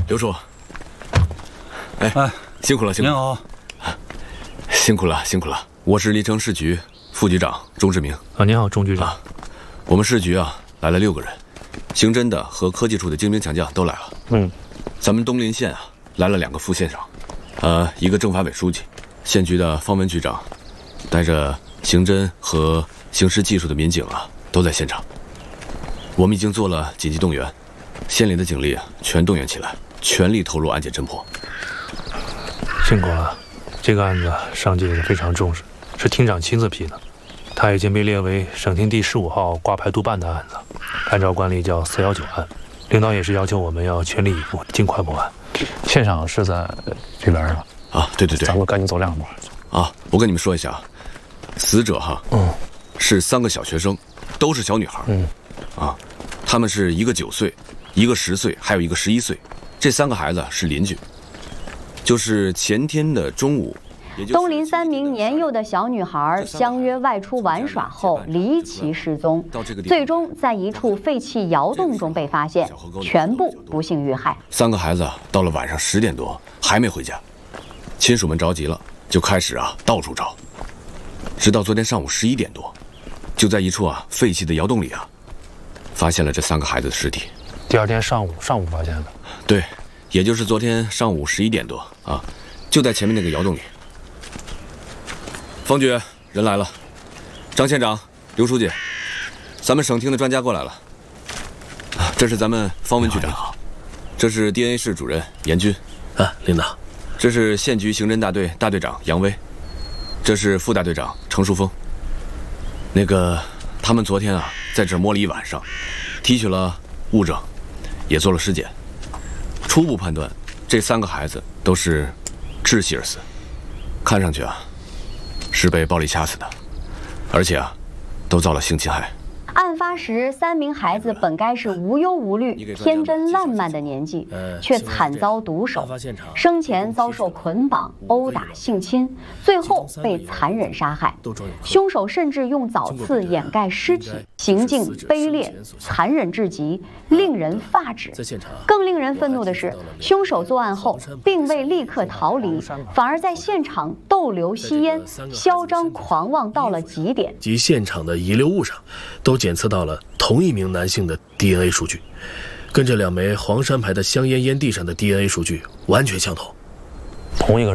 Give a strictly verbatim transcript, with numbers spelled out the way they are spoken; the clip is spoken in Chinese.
刘叔，哎哎，辛苦了，辛苦了。您好，辛苦了，辛苦了。我是历城市局副局长钟志明。 啊，您好，钟局长。啊、 我们市局啊来了六个人，刑侦的和科技处的精兵强将都来了。嗯，咱们东临县啊来了两个副县长，呃，一个政法委书记，县局的方文局长，带着刑侦和刑事技术的民警啊都在现场。我们已经做了紧急动员，县里的警力啊全动员起来，全力投入案件侦破。 辛苦了，这个案子上级也是非常重视，是厅长亲自批的。他已经被列为省厅第十五号挂牌督办的案子，按照惯例叫四幺九案。领导也是要求我们要全力以赴，尽快破案。 现场是在这边是吧？ 啊，对对对， 咱们赶紧走两步。 啊，我跟你们说一下，死者哈，嗯，是三个小学生，都是小女孩，嗯，啊，他们是一个九岁，一个十岁，还有一个十一岁，这三个孩子是邻居，就是前天的中午。 东邻三名年幼的小女孩相约外出玩耍后离奇失踪，最终在一处废弃窑洞中被发现，全部不幸遇害。 三个孩子到了晚上十点多还没回家，亲属们着急了，就开始啊到处找，直到昨天上午十一点多，就在一处啊废弃的窑洞里啊，发现了这三个孩子的尸体。 第二天上午上午发现的？ 对，也就是昨天上午十一点多啊，就在前面那个窑洞里。方局，人来了，张县长、刘书记，咱们省厅的专家过来了。啊，这是咱们方文局长，好，这是 D N A 室主任严军， 啊，领导， 这是县局刑侦大队大队长杨威，这是副大队长程淑峰。那个，他们昨天啊，在这儿摸了一晚上，提取了物证，也做了尸检，初步判断，这三个孩子都是窒息而死，看上去啊。是被暴力掐死的，而且啊，都遭了性侵害。 案发时，三名孩子本该是无忧无虑、天真烂漫的年纪，却惨遭毒手，生前遭受捆绑、殴打、性侵，最后被残忍杀害。凶手甚至用枣刺掩盖尸体，行径卑劣、残忍至极，令人发指。更令人愤怒的是，凶手作案后并未立刻逃离，反而在现场逗留吸烟，嚣张狂妄到了极点。 及现场的遗留物上，都检测到了同一名男性的 D N A 数据，跟这两枚黄山牌的香烟烟蒂上的 D N A 数据完全相同。 同一个人。